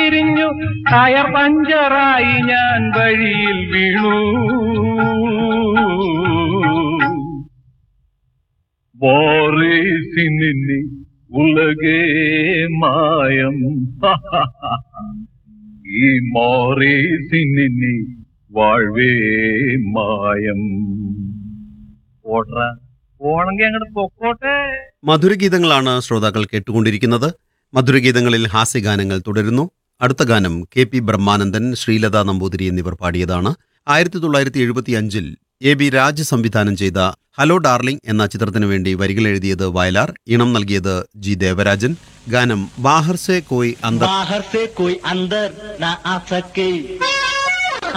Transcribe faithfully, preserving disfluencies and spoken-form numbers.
തിരിഞ്ഞു ടയർ പഞ്ചറായി ഞാൻ വഴിയിൽ വീണു. വാറേസിനി ഉലകേ മായം, ഈ മാറേസിനി വാഴ്വേ മായം. ഓട്ര ഓണെങ്കിൽ അങ്ങോട്ട് പൊക്കോട്ടെ. മധുരഗീതങ്ങളാണ് ശ്രോതാക്കൾ കേട്ടുകൊണ്ടിരിക്കുന്നത്. മധുരഗീതങ്ങളിൽ ഹാസ്യഗാനങ്ങൾ തുടരുന്നു. അടുത്ത ഗാനം കെ പി ബ്രഹ്മാനന്ദൻ, ശ്രീലത നമ്പൂതിരി എന്നിവർ പാടിയതാണ്. ആയിരത്തി തൊള്ളായിരത്തി എഴുപത്തി അഞ്ചിൽ എ ബി രാജ് സംവിധാനം ചെയ്ത ഹലോ ഡാർലിംഗ് എന്ന ചിത്രത്തിനു വേണ്ടി വരികൾ എഴുതിയത് വയലാർ, ഈണം നൽകിയത് ജി ദേവരാജൻ. ഗാനം ബാഹർ സേ കോയ് അന്തർ.